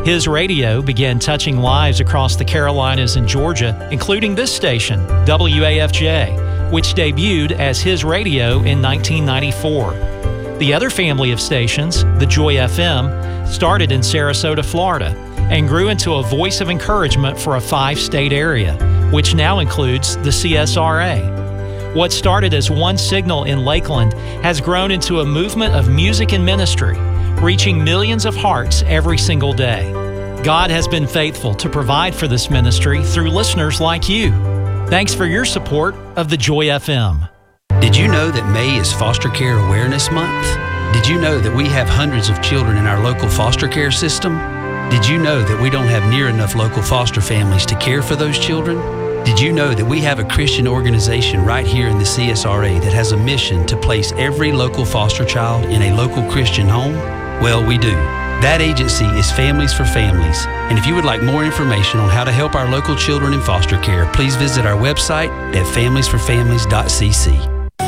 His radio began touching lives across the Carolinas and Georgia, including this station, WAFJ, which debuted as His Radio in 1994. The other family of stations, the Joy FM, started in Sarasota, Florida, and grew into a voice of encouragement for a 5-state area, which now includes the CSRA. What started as one signal in Lakeland has grown into a movement of music and ministry, reaching millions of hearts every single day. God has been faithful to provide for this ministry through listeners like you. Thanks for your support of the Joy FM. Did you know that May is Foster Care Awareness Month? Did you know that we have hundreds of children in our local foster care system? Did you know that we don't have near enough local foster families to care for those children? Did you know that we have a Christian organization right here in the CSRA that has a mission to place every local foster child in a local Christian home? Well, we do. That agency is Families for Families. And if you would like more information on how to help our local children in foster care, please visit our website at familiesforfamilies.cc.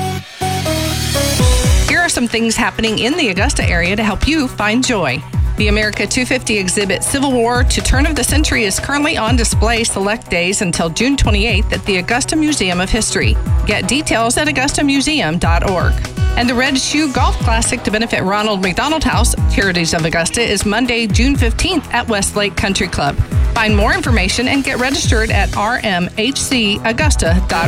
Here are some things happening in the Augusta area to help you find joy. The America 250 exhibit Civil War to Turn of the Century is currently on display select days until June 28th at the Augusta Museum of History. Get details at augustamuseum.org. And the Red Shoe Golf Classic to benefit Ronald McDonald House, Charities of Augusta, is Monday, June 15th at Westlake Country Club. Find more information and get registered at rmhcaugusta.org.